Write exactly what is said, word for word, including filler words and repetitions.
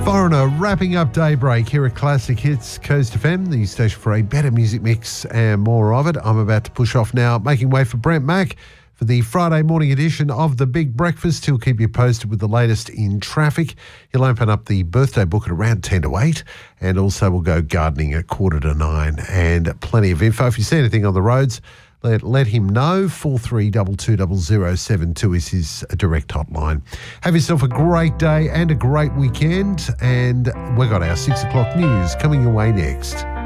Foreigner wrapping up Daybreak here at Classic Hits Coast F M, the station for a better music mix and more of it. I'm about to push off now, making way for Brent Mack for the Friday morning edition of The Big Breakfast. He'll keep you posted with the latest in traffic. He'll open up the birthday book at around ten to eight, and also we'll go gardening at quarter to nine, and plenty of info. If you see anything on the roads, Let, let him know. four three two two zero zero seven two is his direct hotline. Have yourself a great day and a great weekend. And we've got our six o'clock news coming your way next.